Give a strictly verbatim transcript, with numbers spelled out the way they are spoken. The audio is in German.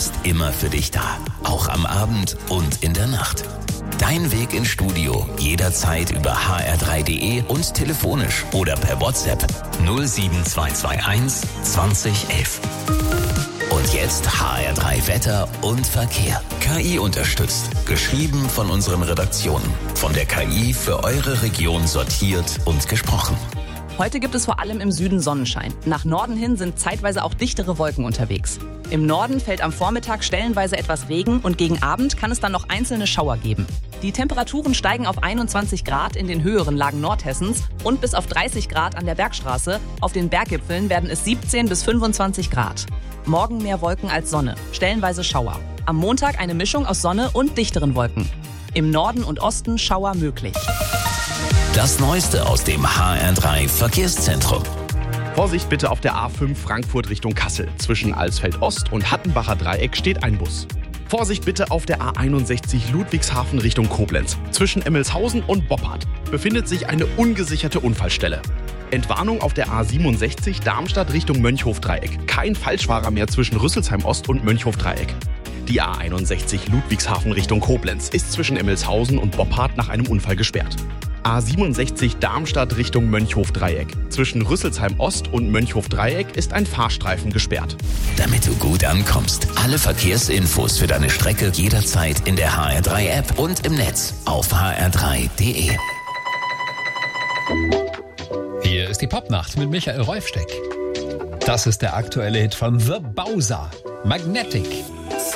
ist immer für dich da. Auch am Abend und in der Nacht. Dein Weg ins Studio jederzeit über h r drei punkt d e und telefonisch oder per WhatsApp null sieben zwei zwei eins zwanzig elf. Und jetzt H R drei Wetter und Verkehr. K I unterstützt. Geschrieben von unseren Redaktionen. Von der K I für eure Region sortiert und gesprochen. Heute gibt es vor allem im Süden Sonnenschein. Nach Norden hin sind zeitweise auch dichtere Wolken unterwegs. Im Norden fällt am Vormittag stellenweise etwas Regen und gegen Abend kann es dann noch einzelne Schauer geben. Die Temperaturen steigen auf einundzwanzig Grad in den höheren Lagen Nordhessens und bis auf dreißig Grad an der Bergstraße. Auf den Berggipfeln werden es siebzehn bis fünfundzwanzig Grad. Morgen mehr Wolken als Sonne, stellenweise Schauer. Am Montag eine Mischung aus Sonne und dichteren Wolken. Im Norden und Osten Schauer möglich. Das Neueste aus dem H R drei Verkehrszentrum. Vorsicht bitte auf der A fünf Frankfurt Richtung Kassel. Zwischen Alsfeld Ost und Hattenbacher Dreieck steht ein Bus. Vorsicht bitte auf der A einundsechzig Ludwigshafen Richtung Koblenz. Zwischen Emmelshausen und Boppard befindet sich eine ungesicherte Unfallstelle. Entwarnung auf der A siebenundsechzig Darmstadt Richtung Mönchhof-Dreieck. Kein Falschfahrer mehr zwischen Rüsselsheim Ost und Mönchhof-Dreieck. Die A einundsechzig Ludwigshafen Richtung Koblenz ist zwischen Emmelshausen und Boppard nach einem Unfall gesperrt. A siebenundsechzig Darmstadt Richtung Mönchhof-Dreieck. Zwischen Rüsselsheim Ost und Mönchhof-Dreieck ist ein Fahrstreifen gesperrt. Damit du gut ankommst. Alle Verkehrsinfos für deine Strecke jederzeit in der H R drei App und im Netz auf h r drei punkt d e. Hier ist die Popnacht mit Michael Rolfsteck. Das ist der aktuelle Hit von The Bowser, Magnetic.